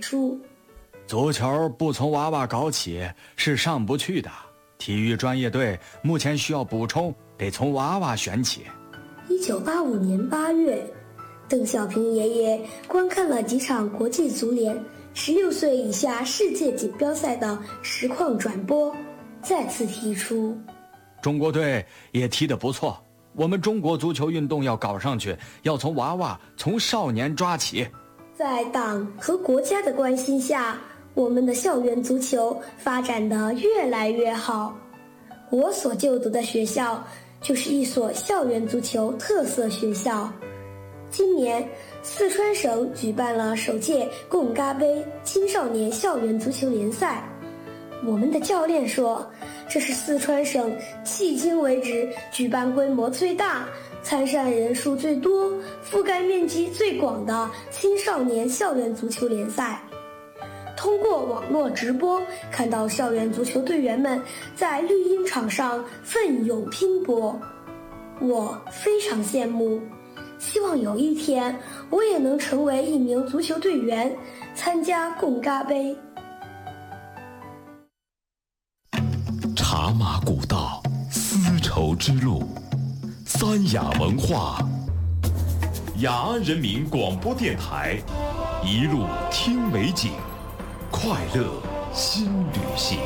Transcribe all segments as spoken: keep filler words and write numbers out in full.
出， 足球不从娃娃搞起是上不去的，体育专业队目前需要补充，得从娃娃选起。 一九八五年八月，邓小平爷爷观看了几场国际足联十六岁以下世界锦标赛的实况转播，再次提出， 中国队也踢得不错，我们中国足球运动要搞上去，要从娃娃从少年抓起。 在党和国家的关心下，我们的校园足球发展得越来越好。我所就读的学校就是一所校园足球特色学校。今年四川省举办了首届贡嘎杯青少年校园足球联赛。我们的教练说，这是四川省迄今为止举办规模最大、参赛人数最多、覆盖面积最广的青少年校园足球联赛。通过网络直播，看到校园足球队员们在绿茵场上奋勇拼搏，我非常羡慕，希望有一天我也能成为一名足球队员，参加贡嘎杯。 茶马古道，丝绸之路，三雅文化，雅安人民广播电台，一路听美景，快乐新旅行。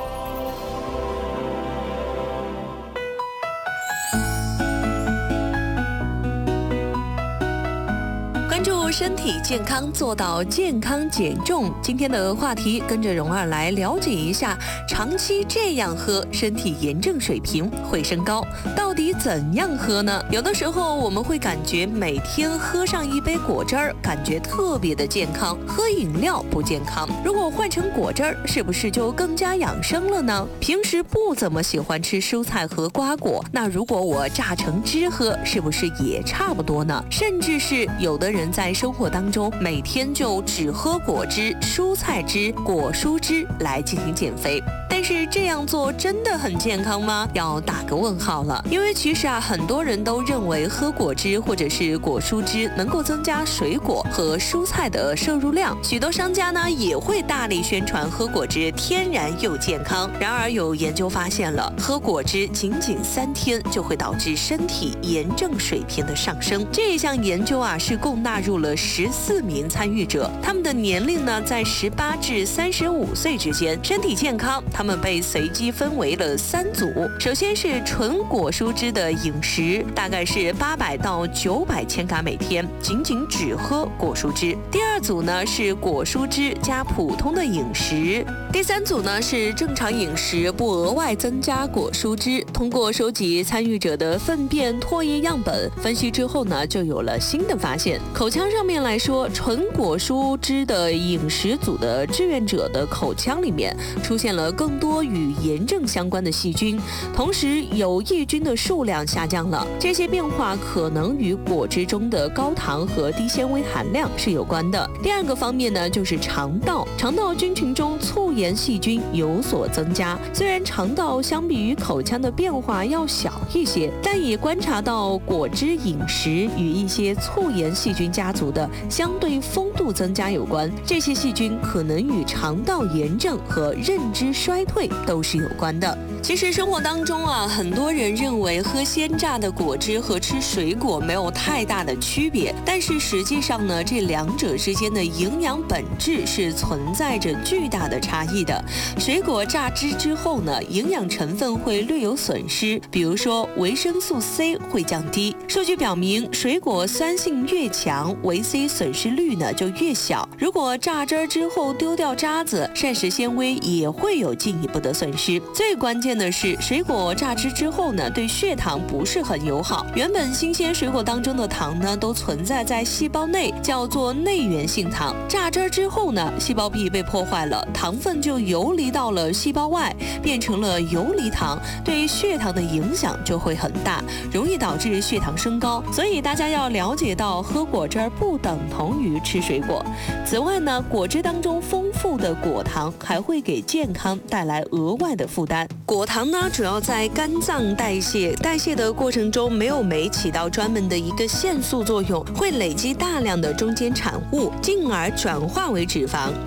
关注身体健康，做到健康减重。今天的话题，跟着蓉儿来了解一下，长期这样喝，身体炎症水平会升高。到底怎样喝呢？有的时候我们会感觉每天喝上一杯果汁儿，感觉特别的健康。喝饮料不健康，如果换成果汁儿，是不是就更加养生了呢？平时不怎么喜欢吃蔬菜和瓜果，那如果我榨成汁喝，是不是也差不多呢？甚至是有的人在生活当中每天就只喝果汁、蔬菜汁、果蔬汁来进行减肥。但是这样做真的很健康吗？要打个问号了。因为其实啊，很多人都认为喝果汁或者是果蔬汁能够增加水果和蔬菜的摄入量，许多商家呢也会大力宣传喝果汁天然又健康。然而有研究发现了，喝果汁仅仅三天就会导致身体炎症水平的上升。这一项研究啊是共纳入了十四名参与者，他们的年龄呢在十八至三十五岁之间，身体健康。他们被随机分为了三组，首先是纯果蔬汁的饮食，大概是八百到九百千卡每天，仅仅只喝果蔬汁。第二组呢是果蔬汁加普通的饮食，第三组呢是正常饮食，不额外增加果蔬汁。通过收集参与者的粪便、唾液样本分析之后呢，就有了新的发现。口腔上面来说，纯果蔬汁的饮食组的志愿者的口腔里面出现了更多与炎症相关的细菌，同时有益菌的数量下降了。这些变化可能与果汁中的高糖和低纤维含量是有关的。第二个方面呢，就是肠道，肠道菌群中促炎细菌有所增加。虽然肠道相比于口腔的变化要小一些，但也观察到果汁饮食与一些促炎细菌家族的相对丰度增加有关。这些细菌可能与肠道炎症和认知衰退都是有关的。其实生活当中啊，很多人认为喝鲜榨的果汁和吃水果没有太大的区别，但是实际上呢，这两者之间的营养本质是存在着巨大的差异的。水果榨汁之后呢，营养成分会略有损失，比如说维生素 C 会降低。数据表明，水果酸性越强，维 C 损失率呢就越小。如果榨汁之后丢掉渣子，膳食纤维也会有进一步的损失。最关键的是，水果榨汁之后呢，对血糖不是很友好。原本新鲜水果当中的糖呢，都存在在细胞内，叫做内源性糖。榨汁之后呢，细胞壁被破坏了，糖分就游离到了细胞外，变成了游离糖，对血糖的影响就会很大，容易导致血糖升高。所以大家要了解到，喝果汁不等同于吃水果。此外呢，果汁当中丰富的果糖还会给健康带来额外的负担。果糖呢，主要在肝脏代谢，代谢的过程中没有酶起到专门的一个限速作用，会累积大量的中间产物，进而转化为脂肪。